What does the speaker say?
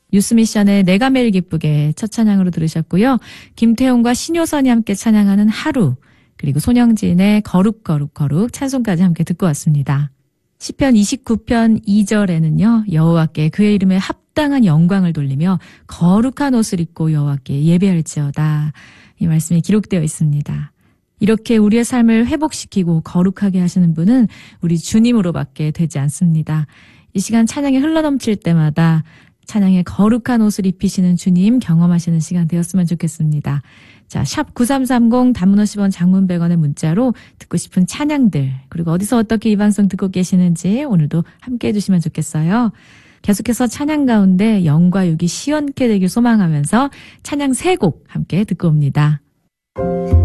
뉴스미션의 내가 매일 기쁘게 첫 찬양으로 들으셨고요. 김태훈과 신효선이 함께 찬양하는 하루, 그리고 손영진의 거룩 찬송까지 함께 듣고 왔습니다. 시편 29편 2절에는요. 여호와께 그의 이름에 합당한 영광을 돌리며 거룩한 옷을 입고 여호와께 예배할지어다. 이 말씀이 기록되어 있습니다. 이렇게 우리의 삶을 회복시키고 거룩하게 하시는 분은 우리 주님으로밖에 되지 않습니다. 이 시간 찬양이 흘러넘칠 때마다 찬양의 거룩한 옷을 입히시는 주님 경험하시는 시간 되었으면 좋겠습니다. 자, 샵 9330 단문 50원 장문 100원의 문자로 듣고 싶은 찬양들, 그리고 어디서 어떻게 이 방송 듣고 계시는지 오늘도 함께 해주시면 좋겠어요. 계속해서 찬양 가운데 영과 육이 시원케 되길 소망하면서 찬양 3곡 함께 듣고 옵니다.